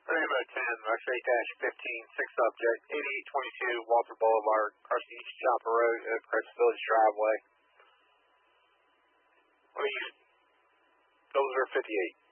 Bravo 10, Rush 8-15, 6 subject, 8822 Walter Boulevard, crossing East Chopper Road, Crest Village driveway. What do you, those are 58.